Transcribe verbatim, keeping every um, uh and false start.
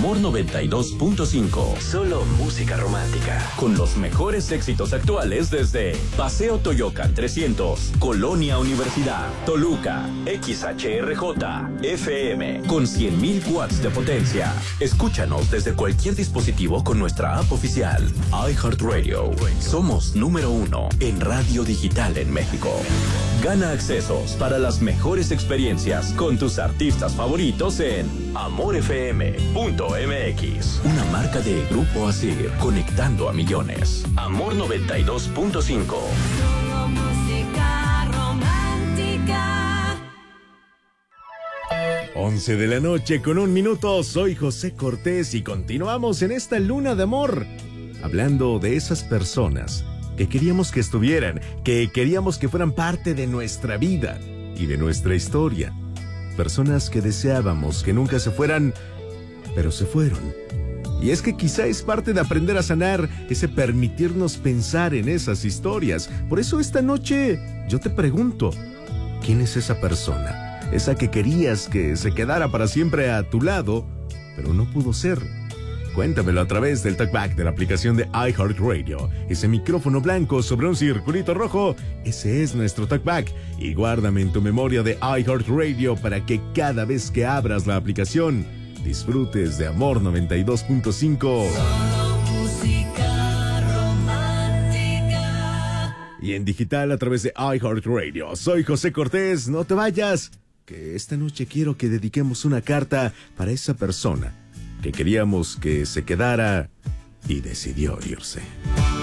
Amor noventa y dos punto cinco. Solo música romántica. Con los mejores éxitos actuales desde Paseo Toyocan trescientos, Colonia Universidad, Toluca, X H R J, F M, con cien mil watts de potencia. Escúchanos desde cualquier dispositivo con nuestra app oficial. iHeartRadio. Somos número uno en radio digital en México. Gana accesos para las mejores experiencias con tus artistas favoritos en amor f m punto m x. Una marca de Grupo Asir, conectando a millones. Amor noventa y dos punto cinco. Música romántica. once de la noche con un minuto. Soy José Cortés y continuamos en esta luna de amor, hablando de esas personas que queríamos que estuvieran, que queríamos que fueran parte de nuestra vida y de nuestra historia. Personas que deseábamos que nunca se fueran, pero se fueron. Y es que quizá es parte de aprender a sanar ese permitirnos pensar en esas historias. Por eso esta noche yo te pregunto, ¿quién es esa persona? Esa que querías que se quedara para siempre a tu lado, pero no pudo ser. Cuéntamelo a través del talkback de la aplicación de iHeartRadio. Ese micrófono blanco sobre un circulito rojo, ese es nuestro talkback. Y guárdame en tu memoria de iHeartRadio para que cada vez que abras la aplicación, disfrutes de Amor noventa y dos punto cinco. Y en digital a través de iHeartRadio. Soy José Cortés, no te vayas, que esta noche quiero que dediquemos una carta para esa persona que queríamos que se quedara y decidió irse.